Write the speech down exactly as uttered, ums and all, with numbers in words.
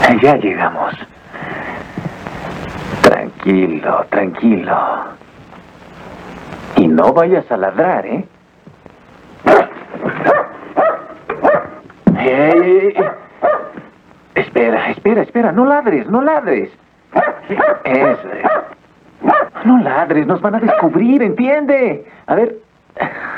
Ya llegamos. Tranquilo, tranquilo. Y no vayas a ladrar, ¿eh? ¡Hey! Espera, espera, espera. No ladres, no ladres. Eso es. No ladres, nos van a descubrir, ¿entiende? A ver...